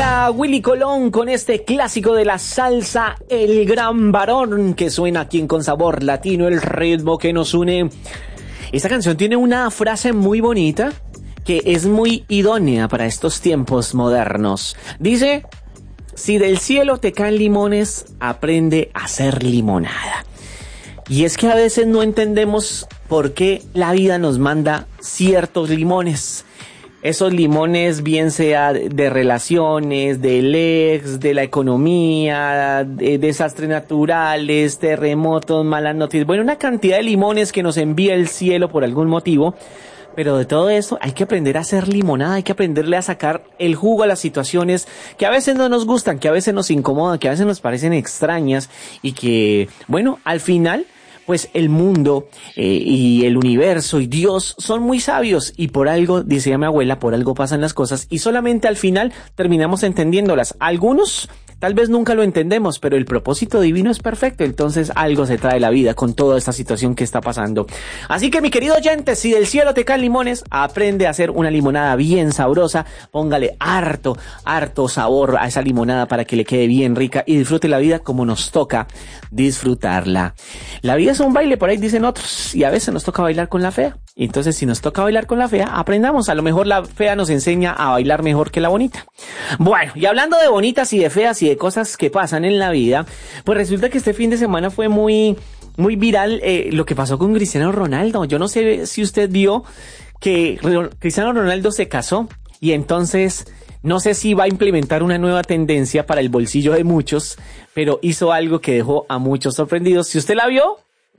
era Willy Colón con este clásico de la salsa, El Gran Varón, que suena aquí en Con Sabor Latino, el ritmo que nos une. Esta canción tiene una frase muy bonita que es muy idónea para estos tiempos modernos. Dice: si del cielo te caen limones, aprende a hacer limonada. Y es que a veces no entendemos por qué la vida nos manda ciertos limones. Esos limones, bien sea de relaciones, del ex, de la economía, de desastres naturales, terremotos, malas noticias. Bueno, una cantidad de limones que nos envía el cielo por algún motivo. Pero de todo eso hay que aprender a hacer limonada, hay que aprenderle a sacar el jugo a las situaciones que a veces no nos gustan, que a veces nos incomodan, que a veces nos parecen extrañas y que, bueno, al final, pues el mundo y el universo y Dios son muy sabios y por algo, decía mi abuela, por algo pasan las cosas y solamente al final terminamos entendiéndolas. Algunos tal vez nunca lo entendemos, pero el propósito divino es perfecto, entonces algo se trae la vida con toda esta situación que está pasando. Así que mi querido oyente, si del cielo te caen limones, aprende a hacer una limonada bien sabrosa, póngale harto sabor a esa limonada para que le quede bien rica y disfrute la vida como nos toca disfrutarla. La vida es un baile, por ahí dicen otros, y a veces nos toca bailar con la fea. Entonces, si nos toca bailar con la fea, aprendamos. A lo mejor la fea nos enseña a bailar mejor que la bonita. Bueno, y hablando de bonitas y de feas y de cosas que pasan en la vida, pues resulta que este fin de semana fue muy viral lo que pasó con Cristiano Ronaldo. Yo no sé si usted vio que Cristiano Ronaldo se casó y entonces no sé si va a implementar una nueva tendencia para el bolsillo de muchos, pero hizo algo que dejó a muchos sorprendidos. Si usted la vio,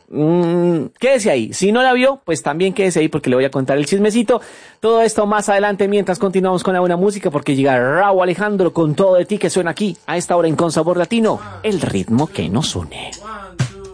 quédese ahí. Si no la vio, pues también quédese ahí porque le voy a contar el chismecito. Todo esto más adelante mientras continuamos con la buena música, porque llega Rauw Alejandro con Todo de ti, que suena aquí a esta hora en Con Sabor Latino, el ritmo que nos une.